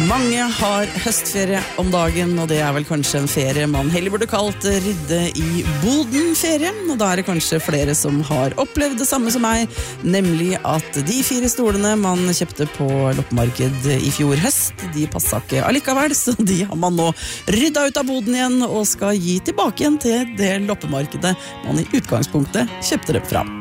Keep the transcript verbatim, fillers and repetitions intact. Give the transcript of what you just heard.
Mange har høstferie om dagen, og det er vel kanskje en ferie man heller burde kalt rydde i boden-ferie. Og da er det kanskje flere som har opplevd det samme som meg, nemlig at de fire stolene man kjøpte på loppemarked i fjor høst, de passet ikke allikevel, så de har man nå ryddet ut av boden igjen og skal gi tilbake igjen til det loppemarkedet man i utgangspunktet kjøpte dem fra.